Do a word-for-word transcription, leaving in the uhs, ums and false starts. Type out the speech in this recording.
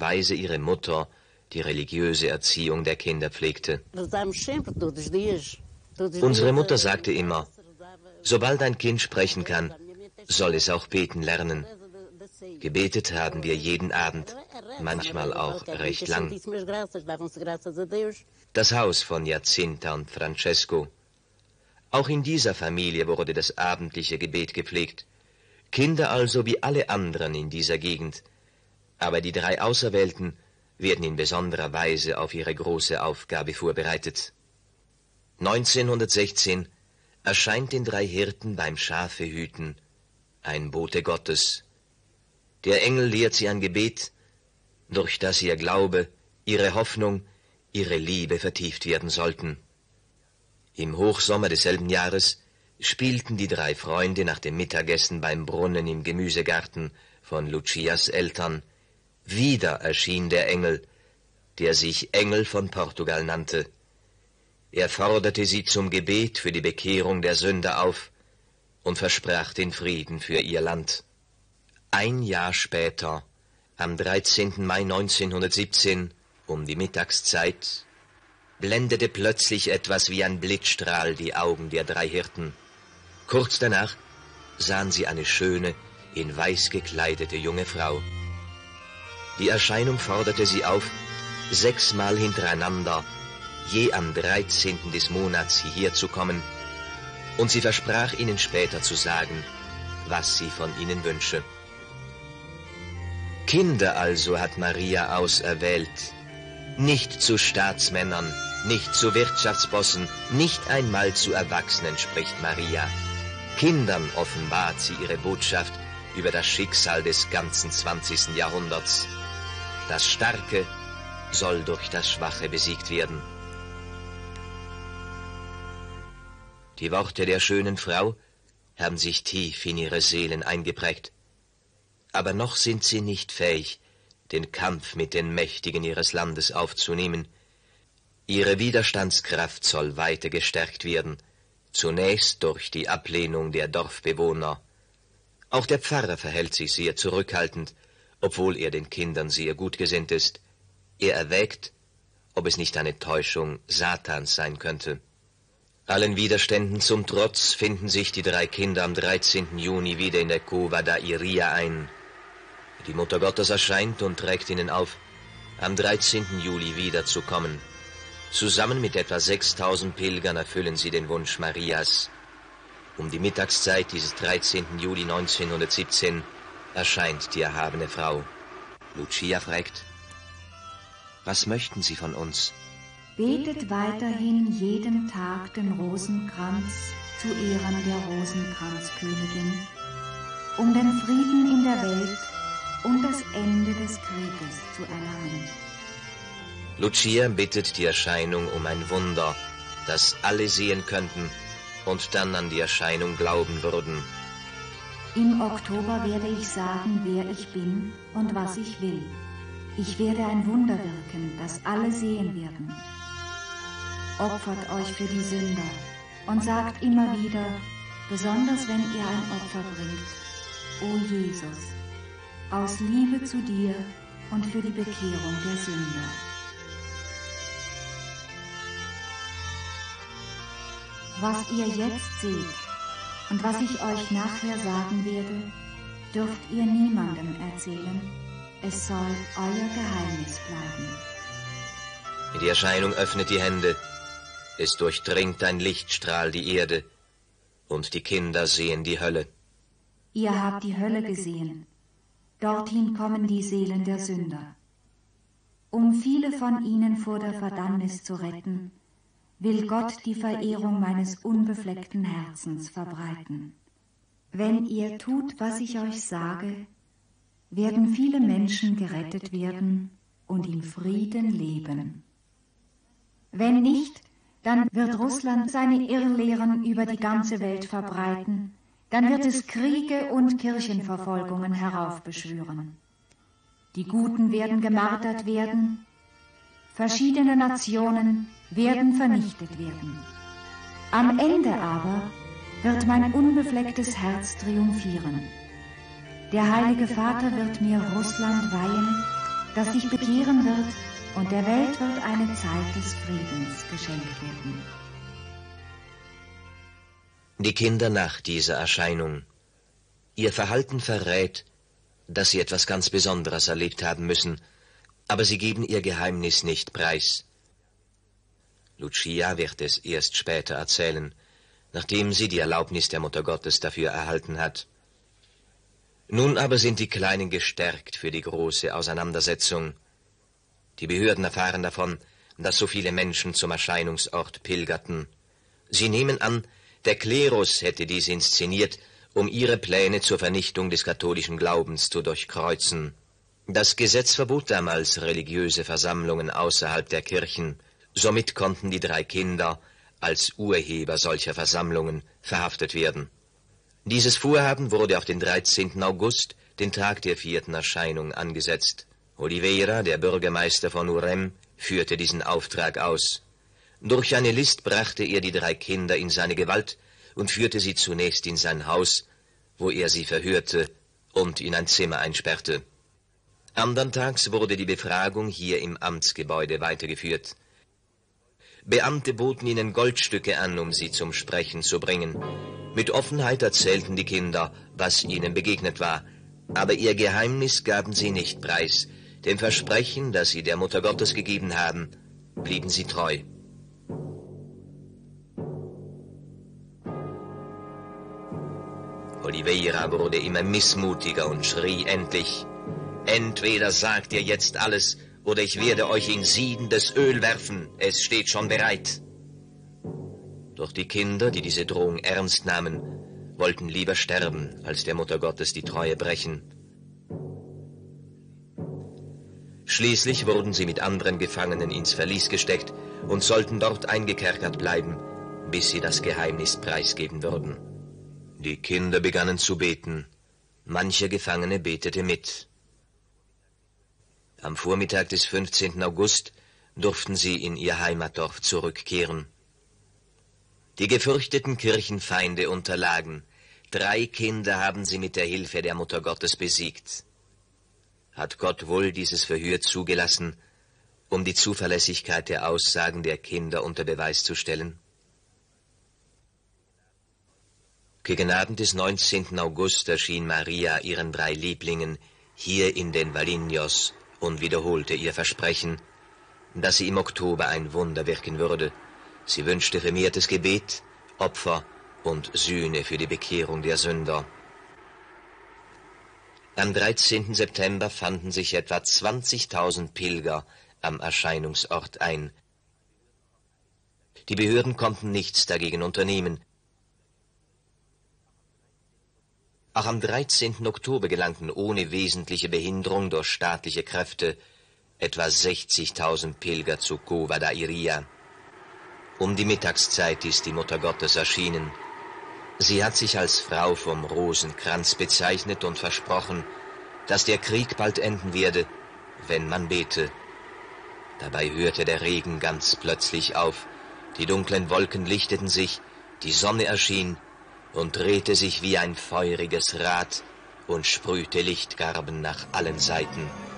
Weise ihre Mutter die religiöse Erziehung der Kinder pflegte. Unsere Mutter sagte immer, sobald ein Kind sprechen kann, soll es auch beten lernen. Gebetet haben wir jeden Abend, manchmal auch recht lang. Das Haus von Jacinta und Francesco. Auch in dieser Familie wurde das abendliche Gebet gepflegt. Kinder also wie alle anderen in dieser Gegend. Aber die drei Auserwählten werden in besonderer Weise auf ihre große Aufgabe vorbereitet. neunzehnhundertsechzehn erscheint den drei Hirten beim Schafehüten ein Bote Gottes. Der Engel lehrt sie ein Gebet, durch das ihr Glaube, ihre Hoffnung, ihre Liebe vertieft werden sollten. Im Hochsommer desselben Jahres spielten die drei Freunde nach dem Mittagessen beim Brunnen im Gemüsegarten von Lucias Eltern. Wieder erschien der Engel, der sich Engel von Portugal nannte. Er forderte sie zum Gebet für die Bekehrung der Sünder auf und versprach den Frieden für ihr Land. Ein Jahr später, am dreizehnten Mai neunzehnhundertsiebzehn, um die Mittagszeit, blendete plötzlich etwas wie ein Blitzstrahl die Augen der drei Hirten. Kurz danach sahen sie eine schöne, in weiß gekleidete junge Frau. Die Erscheinung forderte sie auf, sechsmal hintereinander, je am dreizehnten des Monats hierher zu kommen, und sie versprach ihnen später zu sagen, was sie von ihnen wünsche. Kinder also hat Maria auserwählt, nicht zu Staatsmännern, nicht zu Wirtschaftsbossen, nicht einmal zu Erwachsenen, spricht Maria. Kindern offenbart sie ihre Botschaft über das Schicksal des ganzen zwanzigsten Jahrhunderts. Das Starke soll durch das Schwache besiegt werden. Die Worte der schönen Frau haben sich tief in ihre Seelen eingeprägt. Aber noch sind sie nicht fähig, den Kampf mit den Mächtigen ihres Landes aufzunehmen. Ihre Widerstandskraft soll weiter gestärkt werden, zunächst durch die Ablehnung der Dorfbewohner. Auch der Pfarrer verhält sich sehr zurückhaltend, obwohl er den Kindern sehr gut gesinnt ist. Er erwägt, ob es nicht eine Täuschung Satans sein könnte. Allen Widerständen zum Trotz finden sich die drei Kinder am dreizehnten Juni wieder in der Cova da Iria ein. Die Mutter Gottes erscheint und trägt ihnen auf, am dreizehnten Juli wiederzukommen. Zusammen mit etwa sechstausend Pilgern erfüllen sie den Wunsch Marias. Um die Mittagszeit dieses dreizehnten Juli neunzehnhundertsiebzehn erscheint die erhabene Frau. Lucia fragt, was möchten Sie von uns? Betet weiterhin jeden Tag den Rosenkranz zu Ehren der Rosenkranzkönigin, um den Frieden in der Welt und das Ende des Krieges zu erlangen. Lucia bittet die Erscheinung um ein Wunder, das alle sehen könnten und dann an die Erscheinung glauben würden. Im Oktober werde ich sagen, wer ich bin und was ich will. Ich werde ein Wunder wirken, das alle sehen werden. Opfert euch für die Sünder und sagt immer wieder, besonders wenn ihr ein Opfer bringt, O Jesus, aus Liebe zu dir und für die Bekehrung der Sünder. Was ihr jetzt seht und was ich euch nachher sagen werde, dürft ihr niemandem erzählen. Es soll euer Geheimnis bleiben. Die Erscheinung öffnet die Hände. Es durchdringt ein Lichtstrahl die Erde, und die Kinder sehen die Hölle. Ihr habt die Hölle gesehen. Dorthin kommen die Seelen der Sünder. Um viele von ihnen vor der Verdammnis zu retten, will Gott die Verehrung meines unbefleckten Herzens verbreiten. Wenn ihr tut, was ich euch sage, werden viele Menschen gerettet werden und in Frieden leben. Wenn nicht, dann wird Russland seine Irrlehren über die ganze Welt verbreiten, dann wird es Kriege und Kirchenverfolgungen heraufbeschwören. Die Guten werden gemartert werden, verschiedene Nationen werden vernichtet werden. Am Ende aber wird mein unbeflecktes Herz triumphieren. Der Heilige Vater wird mir Russland weihen das sich bekehren wird, und der Welt wird eine Zeit des Friedens geschenkt werden. Die Kinder nach dieser Erscheinung. Ihr Verhalten verrät, dass sie etwas ganz Besonderes erlebt haben müssen, aber sie geben ihr Geheimnis nicht preis. Lucia wird es erst später erzählen, nachdem sie die Erlaubnis der Mutter Gottes dafür erhalten hat. Nun aber sind die Kleinen gestärkt für die große Auseinandersetzung. Die Behörden erfahren davon, dass so viele Menschen zum Erscheinungsort pilgerten. Sie nehmen an, der Klerus hätte dies inszeniert, um ihre Pläne zur Vernichtung des katholischen Glaubens zu durchkreuzen. Das Gesetz verbot damals religiöse Versammlungen außerhalb der Kirchen, somit konnten die drei Kinder als Urheber solcher Versammlungen verhaftet werden. Dieses Vorhaben wurde auf den dreizehnten August, den Tag der vierten Erscheinung, angesetzt. Oliveira, der Bürgermeister von Urem, führte diesen Auftrag aus. Durch eine List brachte er die drei Kinder in seine Gewalt und führte sie zunächst in sein Haus, wo er sie verhörte und in ein Zimmer einsperrte. Andern Tags wurde die Befragung hier im Amtsgebäude weitergeführt. Beamte boten ihnen Goldstücke an, um sie zum Sprechen zu bringen. Mit Offenheit erzählten die Kinder, was ihnen begegnet war, aber ihr Geheimnis gaben sie nicht preis. Dem Versprechen, das sie der Mutter Gottes gegeben haben, blieben sie treu. Oliveira wurde immer missmutiger und schrie endlich: »Entweder sagt ihr jetzt alles, oder ich werde euch in siedendes Öl werfen. Es steht schon bereit.« Doch die Kinder, die diese Drohung ernst nahmen, wollten lieber sterben, als der Mutter Gottes die Treue brechen. Schließlich wurden sie mit anderen Gefangenen ins Verlies gesteckt und sollten dort eingekerkert bleiben, bis sie das Geheimnis preisgeben würden. Die Kinder begannen zu beten. Mancher Gefangene betete mit. Am Vormittag des fünfzehnten August durften sie in ihr Heimatdorf zurückkehren. Die gefürchteten Kirchenfeinde unterlagen. Drei Kinder haben sie mit der Hilfe der Mutter Gottes besiegt. Hat Gott wohl dieses Verhör zugelassen, um die Zuverlässigkeit der Aussagen der Kinder unter Beweis zu stellen? Gegen Abend des neunzehnten August erschien Maria ihren drei Lieblingen hier in den Valinhos und wiederholte ihr Versprechen, dass sie im Oktober ein Wunder wirken würde. Sie wünschte vermehrtes Gebet, Opfer und Sühne für die Bekehrung der Sünder. Am dreizehnten September fanden sich etwa zwanzigtausend Pilger am Erscheinungsort ein. Die Behörden konnten nichts dagegen unternehmen. Auch am dreizehnten Oktober gelangten ohne wesentliche Behinderung durch staatliche Kräfte etwa sechzigtausend Pilger zu Cova da Iria. Um die Mittagszeit ist die Mutter Gottes erschienen. Sie hat sich als Frau vom Rosenkranz bezeichnet und versprochen, dass der Krieg bald enden werde, wenn man bete. Dabei hörte der Regen ganz plötzlich auf, die dunklen Wolken lichteten sich, die Sonne erschien und drehte sich wie ein feuriges Rad und sprühte Lichtgarben nach allen Seiten.